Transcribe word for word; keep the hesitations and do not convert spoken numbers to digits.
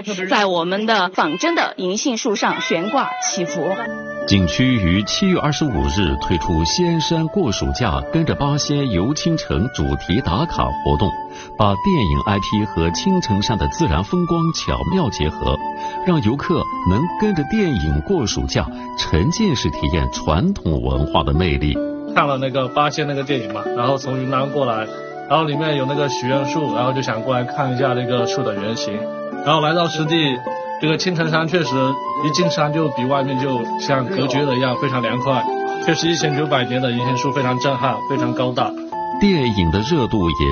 来在我们的仿真的银杏树上悬挂祈福。 景区于七月二十五日推出仙山过暑假，跟着八仙游青城主题打卡活动，把电影 I P 和青城山的自然风光巧妙结合，让游客能跟着电影过暑假，沉浸式体验传统文化的魅力。 看了那个八仙那个电影嘛，然后从云南过来，然后里面有那个许愿树，然后就想过来看一下那个树的原型，然后来到实地。这个青城山确实一进山就比外面就像隔绝了一样，非常凉快，确实一千九百年的银杏树非常震撼，非常高大。 电影的热度也